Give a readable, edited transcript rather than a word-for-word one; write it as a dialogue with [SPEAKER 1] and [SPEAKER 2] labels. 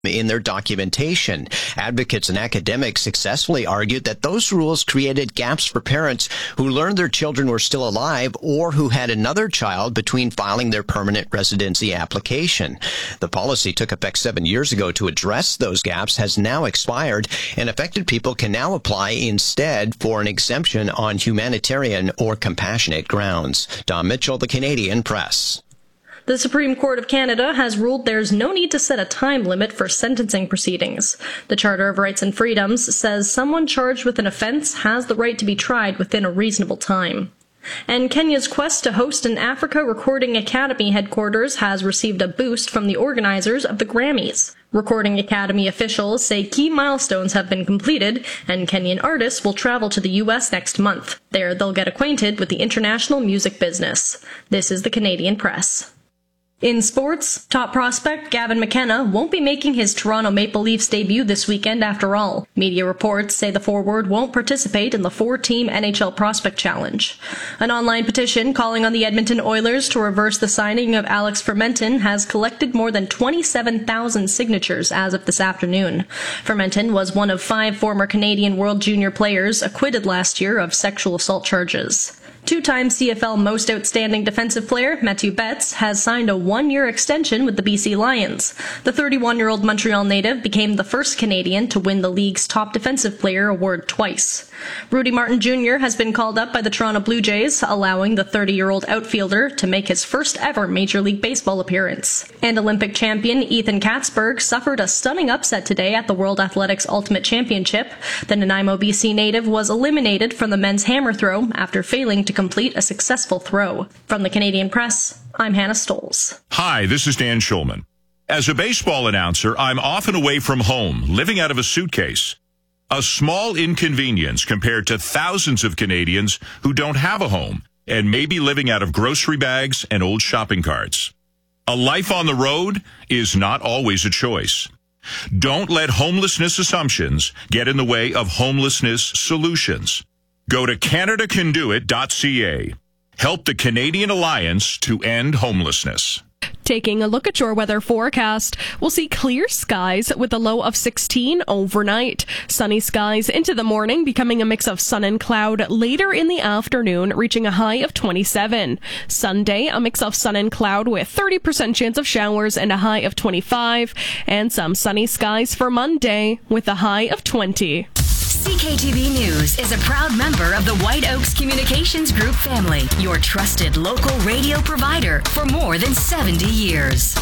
[SPEAKER 1] in their documentation. Advocates and academics successfully argued that those rules created gaps for parents who learned their children were still alive or who had another child between filing their permanent residency application. The policy took effect 7 years ago to address those gaps, has now expired, and affected people can now apply instead for an exemption on humanitarian or compassionate grounds. Don Mitchell, The Canadian Press.
[SPEAKER 2] The Supreme Court of Canada has ruled there's no need to set a time limit for sentencing proceedings. The Charter of Rights and Freedoms says someone charged with an offense has the right to be tried within a reasonable time. And Kenya's quest to host an Africa Recording Academy headquarters has received a boost from the organizers of the Grammys. Recording Academy officials say key milestones have been completed, and Kenyan artists will travel to the U.S. next month. There, they'll get acquainted with the international music business. This is the Canadian Press. In sports, top prospect Gavin McKenna won't be making his Toronto Maple Leafs debut this weekend after all. Media reports say the forward won't participate in the 4-team NHL Prospect Challenge. An online petition calling on the Edmonton Oilers to reverse the signing of Alex Fermenton has collected more than 27,000 signatures as of this afternoon. Fermenton was one of 5 former Canadian World Junior players acquitted last year of sexual assault charges. Two-time CFL Most Outstanding Defensive Player Matthew Betts has signed a 1-year extension with the BC Lions. The 31-year-old Montreal native became the first Canadian to win the league's Top Defensive Player award twice. Rudy Martin Jr. has been called up by the Toronto Blue Jays, allowing the 30-year-old outfielder to make his first ever Major League Baseball appearance. And Olympic champion Ethan Katzberg suffered a stunning upset today at the World Athletics Ultimate Championship. The Nanaimo, BC native was eliminated from the men's hammer throw after failing to complete a successful throw. From the Canadian Press, I'm Hannah Stoles.
[SPEAKER 3] Hi, this is Dan Schulman. As a baseball announcer, I'm often away from home, living out of a suitcase. A small inconvenience compared to thousands of Canadians who don't have a home and may be living out of grocery bags and old shopping carts. A life on the road is not always a choice. Don't let homelessness assumptions get in the way of homelessness solutions. Go to CanadaCanDoIt.ca. Help the Canadian Alliance to end homelessness.
[SPEAKER 4] Taking a look at your weather forecast, we'll see clear skies with a low of 16 overnight. Sunny skies into the morning, becoming a mix of sun and cloud later in the afternoon, reaching a high of 27. Sunday, a mix of sun and cloud with 30% chance of showers and a high of 25. And some sunny skies for Monday with a high of 20.
[SPEAKER 5] CKTV News is a proud member of the White Oaks Communications Group family, your trusted local radio provider for more than 70 years.